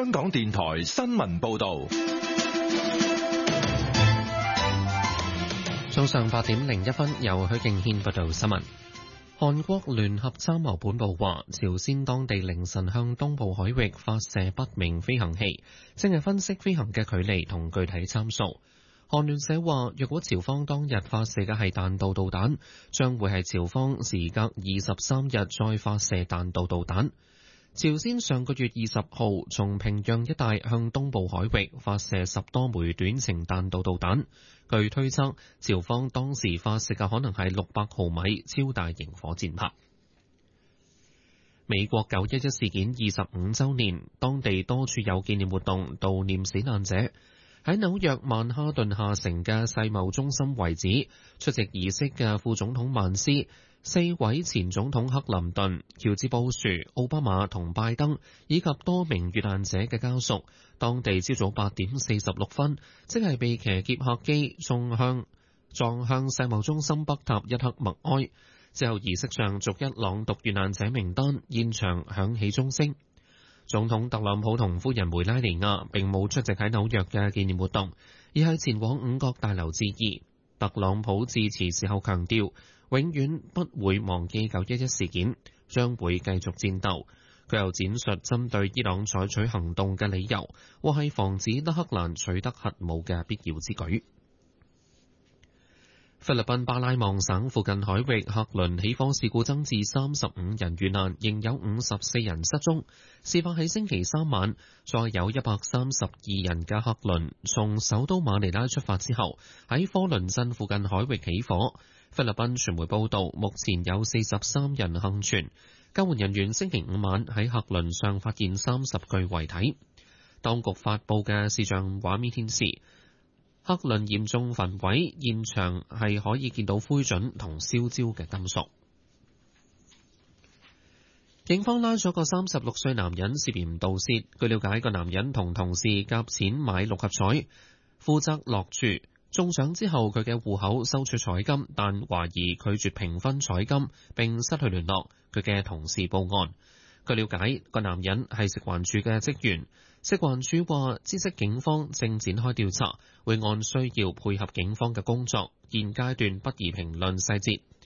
香港電台新聞報道。 早上8:01，由許敬軒報道新聞。韓國聯合參謀本部話，朝鮮當地凌晨向東部海域發射不明飛行器，正係分析飛行嘅距離同具體參數。韓聯社話，若果朝方當日發射嘅係彈道導彈，將會係朝方時隔23日再發射彈道導彈。朝鮮上個月20號從平壤一帶向東部海域發射10多枚短程彈道導彈，據推測，朝方當時發射嘅可能係600毫米超大型火箭炮。美國911事件25週年，當地多處有紀念活動悼念死難者。喺紐約曼哈頓下城嘅世貿中心遺址出席儀式嘅副總統曼斯、4位前總統克林頓、喬治布殊、奧巴馬同拜登以及多名遇難者嘅家屬，當地朝早8:46分，即係被騎劫客機撞向世貿中心北塔一刻默哀。之後儀式上逐一朗讀遇難者名單，現場響起鐘聲。總統特朗普同夫人梅拉尼亞並冇出席喺紐約嘅紀念活動，而係前往五角大樓致意。特朗普致辭時候強調，永遠不會忘記911事件，將會繼續戰鬥。佢又展述針對伊朗採取行動嘅理由，話係防止德黑蘭取得核武嘅必要之舉。菲律賓巴拉望省附近海域客輪起火事故增至35人遇難，仍有54人失蹤。事發喺星期三晚，再有132人嘅客輪從首都馬尼拉出發之後，喺科倫鎮附近海域起火。菲律賓傳媒報道，目前有43人幸存。救援人員星期五晚喺客輪上發現30具遺體。當局發布嘅視像畫面顯示，客輪嚴重焚毀，現場係可以見到灰燼同燒焦嘅金屬。警方拉咗個36歲男人涉嫌盜竊。據了解，個男人同同事夾錢買6合彩，負責落注。中獎之後，佢嘅戶口收取彩金，但懷疑拒絕平分彩金並失去聯絡。佢嘅同事報案。據了解，個男人係食環署嘅職員。食環署話，知悉警方正展開調查，會按需要配合警方嘅工作，現階段不宜評論細節。